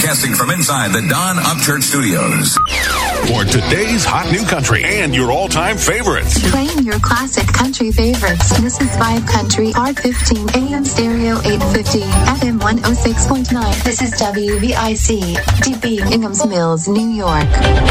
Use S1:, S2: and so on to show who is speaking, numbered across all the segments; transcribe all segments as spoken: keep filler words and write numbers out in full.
S1: Broadcasting from inside the Don Upchurch Studios.
S2: For today's hot new country and your all-time favorites.
S3: Playing your classic country favorites. This is Vibe Country, R fifteen, A M stereo eight fifty, F M one oh six point nine. This is W V I C, D B, Inghams Mills, New York.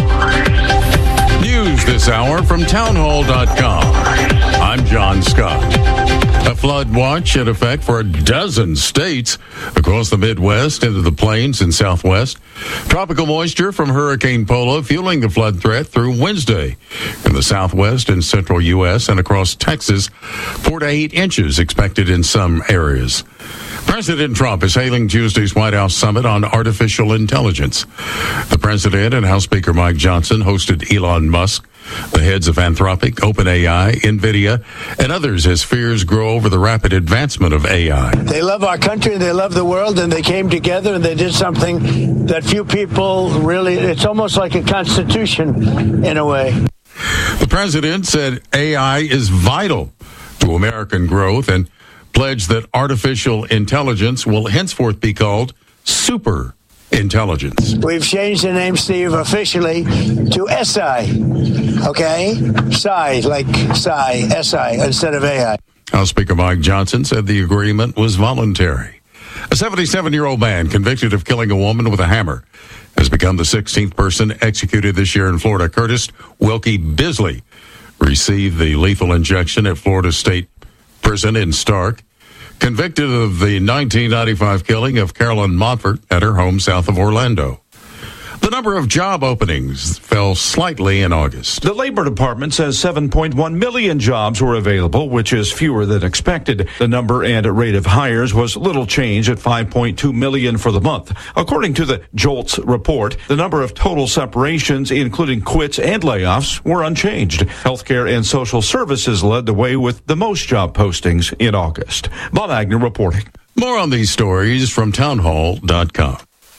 S4: News this hour from townhall dot com. I'm John Scott. A flood watch in effect for a dozen states across the Midwest into the plains and Southwest. Tropical moisture from Hurricane Polo fueling the flood threat through Wednesday in the Southwest and central U S and across Texas. Four to eight inches expected in some areas. President Trump is hailing Tuesday's White House summit on artificial intelligence. The president and House Speaker Mike Johnson hosted Elon Musk, the heads of Anthropic, OpenAI, NVIDIA, and others as fears grow over the rapid advancement of A I.
S5: They love our country, they love the world, and they came together and they did something that few people really, it's almost like a constitution in a way.
S4: The president said A I is vital to American growth and pledged that artificial intelligence will henceforth be called super intelligence.
S5: We've changed the name, Steve, officially to S I, okay? S I, like Psy, S I, instead of A I.
S4: House Speaker Mike Johnson said the agreement was voluntary. A seventy-seven-year-old man convicted of killing a woman with a hammer has become the sixteenth person executed this year in Florida. Curtis Wilkie Bisley received the lethal injection at Florida State Prison in Stark, convicted of the nineteen ninety-five killing of Carolyn Montfort at her home south of Orlando. The number of job openings fell slightly in August.
S6: The Labor Department says seven point one million jobs were available, which is fewer than expected. The number and rate of hires was little change at five point two million for the month. According to the JOLTS report, the number of total separations, including quits and layoffs, were unchanged. Healthcare and social services led the way with the most job postings in August. Bob Agnew reporting.
S4: More on these stories from townhall dot com.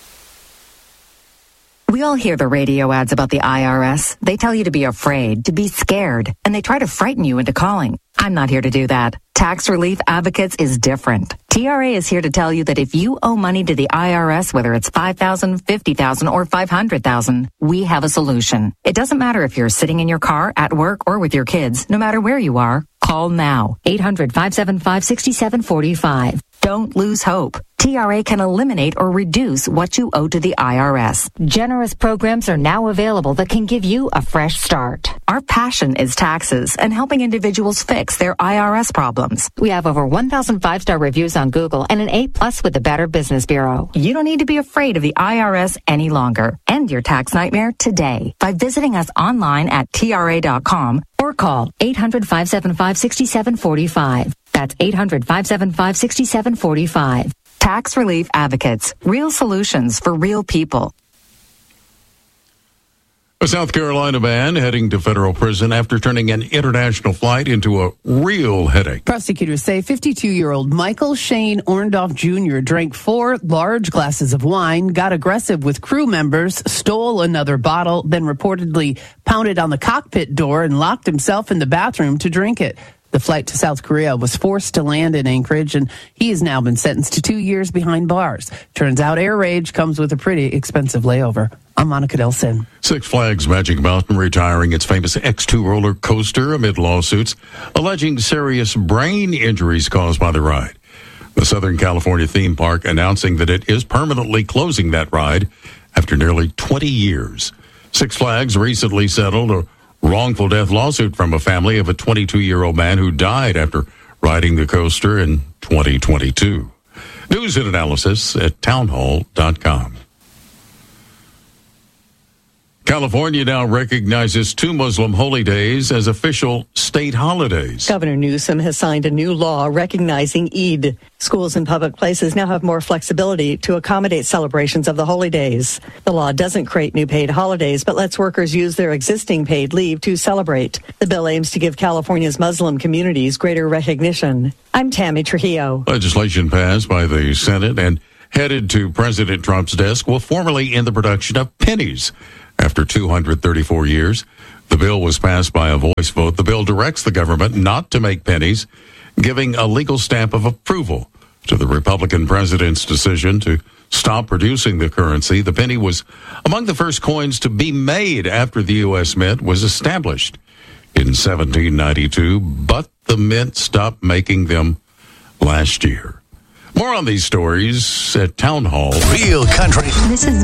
S7: We all hear the radio ads about the I R S. They tell you to be afraid, to be scared, and they try to frighten you into calling. I'm not here to do that. Tax Relief Advocates is different. T R A is here to tell you that if you owe money to the I R S, whether it's five thousand dollars, fifty thousand dollars, or five hundred thousand dollars, we have a solution. It doesn't matter if you're sitting in your car, at work, or with your kids. No matter where you are, call now. eight hundred, five seven five, six seven four five. Don't lose hope. T R A can eliminate or reduce what you owe to the I R S.
S8: Generous programs are now available that can give you a fresh start.
S7: Our passion is taxes and helping individuals fix their I R S problems.
S8: We have over one thousand five-star reviews on Google and an A plus with the Better Business Bureau.
S7: You don't need to be afraid of the I R S any longer. End your tax nightmare today by visiting us online at T R A dot com or call
S8: eight hundred, five seven five, six seven four five. That's eight hundred, five seven five, six seven four five.
S7: Tax Relief Advocates. Real solutions for real people.
S4: A South Carolina man heading to federal prison after turning an international flight into a real headache.
S9: Prosecutors say fifty-two-year-old Michael Shane Orndorff Junior drank four large glasses of wine, got aggressive with crew members, stole another bottle, then reportedly pounded on the cockpit door and locked himself in the bathroom to drink it. The flight to South Korea was forced to land in Anchorage, and he has now been sentenced to two years behind bars. Turns out air rage comes with a pretty expensive layover. I'm Monica Delson.
S4: Six Flags Magic Mountain retiring its famous X two roller coaster amid lawsuits alleging serious brain injuries caused by the ride. The Southern California theme park announcing that it is permanently closing that ride after nearly twenty years. Six Flags recently settled a wrongful death lawsuit from a family of a twenty-two-year-old man who died after riding the coaster in twenty twenty-two. News and analysis at townhall dot com. California now recognizes two Muslim holy days as official state holidays.
S10: Governor Newsom has signed a new law recognizing Eid. Schools and public places now have more flexibility to accommodate celebrations of the holy days. The law doesn't create new paid holidays, but lets workers use their existing paid leave to celebrate. The bill aims to give California's Muslim communities greater recognition. I'm Tammy Trujillo.
S4: Legislation passed by the Senate and headed to President Trump's desk will formally end the production of pennies. After two hundred thirty-four years, the bill was passed by a voice vote. The bill directs the government not to make pennies, giving a legal stamp of approval to the Republican president's decision to stop producing the currency. The penny was among the first coins to be made after the U S Mint was established in seventeen ninety-two, but the Mint stopped making them last year. More on these stories at Town Hall.
S1: Real country.
S3: This is